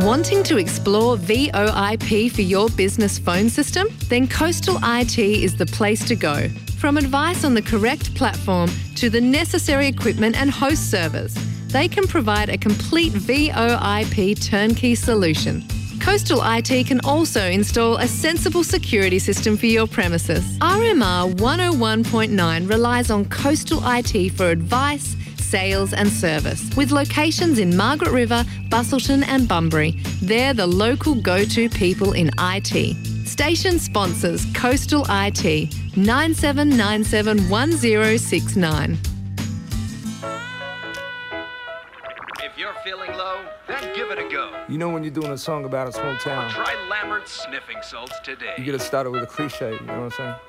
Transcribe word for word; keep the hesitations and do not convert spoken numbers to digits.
Wanting to explore V O I P for your business phone system? Then Coastal I T is the place to go. From advice on the correct platform to the necessary equipment and host servers, they can provide a complete V O I P turnkey solution. Coastal I T can also install a sensible security system for your premises. R M R one oh one point nine relies on Coastal I T for advice, sales and service. With locations in Margaret River, Busselton and Bunbury, they're the local go-to people in I T. Station sponsors Coastal I T, nine seven nine seven one zero six nine. If you're feeling low, then give it a go. You know when you're doing a song about a small town, Try Lambert's sniffing salts today. you gotta start it with a cliche, you know what I'm saying?